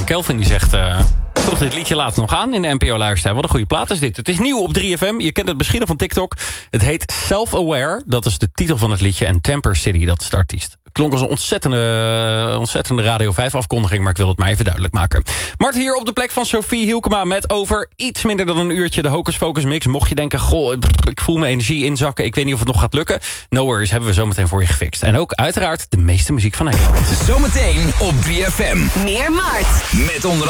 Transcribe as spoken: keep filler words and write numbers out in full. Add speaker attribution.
Speaker 1: Kelvin die zegt... Uh, toch dit liedje laatst nog aan in de N P O-luisterstijl. Wat een goede plaat is dit. Het is nieuw op drie F M. Je kent het misschien al van TikTok. Het heet Self-Aware. Dat is de titel van het liedje. En Temper City, dat is de artiest. Klonk als een ontzettende, ontzettende Radio vijf afkondiging... maar ik wil het maar even duidelijk maken. Mart hier op de plek van Sophie Hielkema... met over iets minder dan een uurtje de Hocus Pocus mix. Mocht je denken, goh, ik voel mijn energie inzakken... ik weet niet of het nog gaat lukken. No worries, hebben we zometeen voor je gefixt. En ook uiteraard de meeste muziek van Nederland.
Speaker 2: Zometeen op drie F M.
Speaker 3: Meer Mart.
Speaker 2: Met onder